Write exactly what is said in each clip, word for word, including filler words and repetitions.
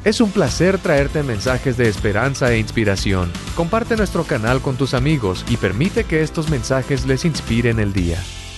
Es un placer traerte mensajes de esperanza e inspiración. Comparte nuestro canal con tus amigos y permite que estos mensajes les inspiren el día.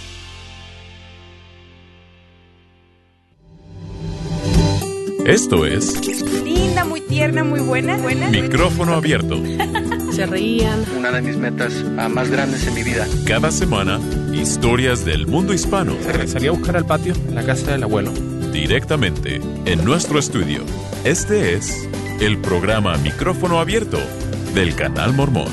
Esto es linda, muy tierna, muy buena, buena. Micrófono Abierto. Se reían. Una de mis metas uh, más grandes en mi vida. Cada semana, historias del mundo hispano. Salí a buscar al patio, en la casa del abuelo. Directamente en nuestro estudio. Este es el programa Micrófono Abierto del Canal Mormón.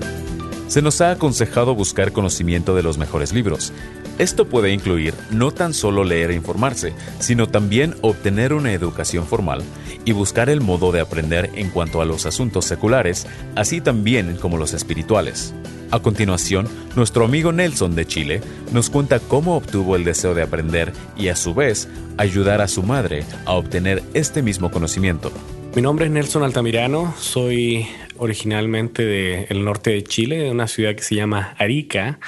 Se nos ha aconsejado buscar conocimiento de los mejores libros. Esto puede incluir no tan solo leer e informarse, sino también obtener una educación formal y buscar el modo de aprender en cuanto a los asuntos seculares, así también como los espirituales. A continuación, nuestro amigo Nelson de Chile nos cuenta cómo obtuvo el deseo de aprender y a su vez ayudar a su madre a obtener este mismo conocimiento. Mi nombre es Nelson Altamirano, soy originalmente del norte de Chile, de una ciudad que se llama Arica,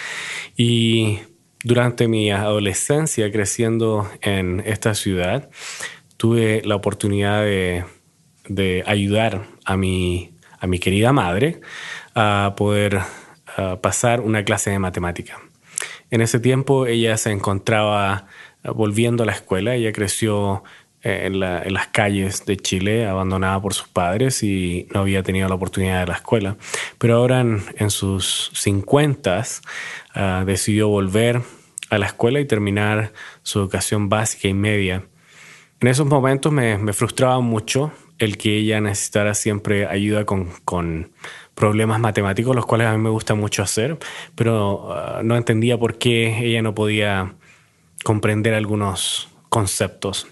y durante mi adolescencia creciendo en esta ciudad tuve la oportunidad de, de ayudar a mi, a mi querida madre a poder a pasar una clase de matemática. En ese tiempo ella se encontraba volviendo a la escuela. Ella creció en, la, en las calles de Chile, abandonada por sus padres y no había tenido la oportunidad de la escuela. Pero ahora en, en sus cincuentas uh, decidió volver a la escuela y terminar su educación básica y media. En esos momentos me, me frustraba mucho el que ella necesitara siempre ayuda con, con problemas matemáticos, los cuales a mí me gusta mucho hacer, pero uh, no entendía por qué ella no podía comprender algunos conceptos.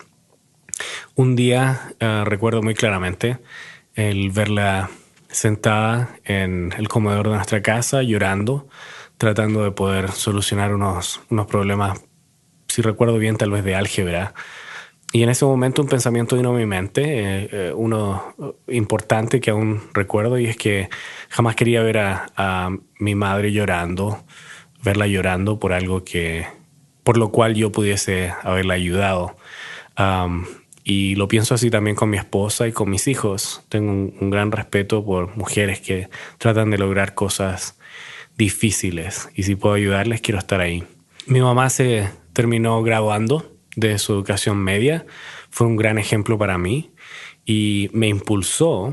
Un día uh, recuerdo muy claramente el verla sentada en el comedor de nuestra casa llorando, tratando de poder solucionar unos, unos problemas, si recuerdo bien, tal vez de álgebra. Y en ese momento un pensamiento vino a mi mente, eh, eh, uno importante que aún recuerdo, y es que jamás quería ver a, a mi madre llorando, verla llorando por algo que, por lo cual yo pudiese haberla ayudado. Um, y lo pienso así también con mi esposa y con mis hijos. Tengo un, un gran respeto por mujeres que tratan de lograr cosas difíciles, y si puedo ayudarles, quiero estar ahí. Mi mamá se terminó graduando de su educación media, fue un gran ejemplo para mí y me impulsó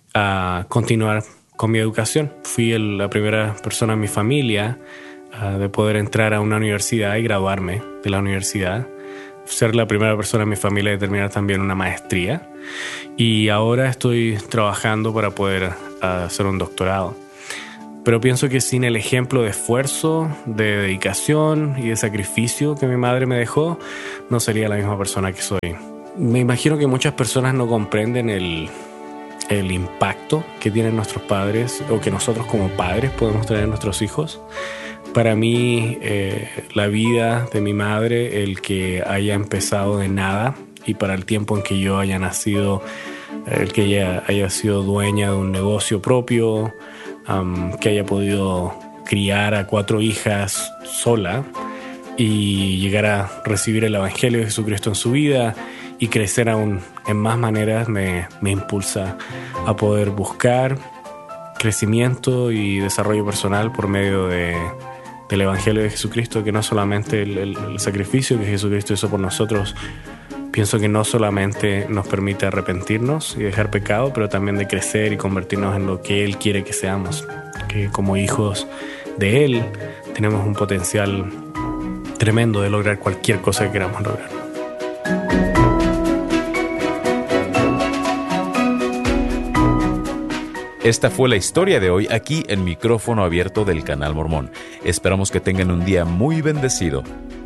a continuar con mi educación. Fui el, la primera persona en mi familia uh, de poder entrar a una universidad y graduarme de la universidad, ser la primera persona en mi familia de terminar también una maestría, y ahora estoy trabajando para poder uh, hacer un doctorado. Pero pienso que sin el ejemplo de esfuerzo, de dedicación y de sacrificio que mi madre me dejó, no sería la misma persona que soy. Me imagino que muchas personas no comprenden el, el impacto que tienen nuestros padres o que nosotros como padres podemos tener en nuestros hijos. Para mí, eh, la vida de mi madre, el que haya empezado de nada y para el tiempo en que yo haya nacido, el que ella haya sido dueña de un negocio propio, Um, que haya podido criar a cuatro hijas sola y llegar a recibir el Evangelio de Jesucristo en su vida y crecer aún en más maneras, me, me impulsa a poder buscar crecimiento y desarrollo personal por medio de, del Evangelio de Jesucristo, que no solamente el, el, el sacrificio que Jesucristo hizo por nosotros, pienso que no solamente nos permite arrepentirnos y dejar pecado, pero también de crecer y convertirnos en lo que Él quiere que seamos. Que como hijos de Él tenemos un potencial tremendo de lograr cualquier cosa que queramos lograr. Esta fue la historia de hoy aquí en Micrófono Abierto del Canal Mormón. Esperamos que tengan un día muy bendecido.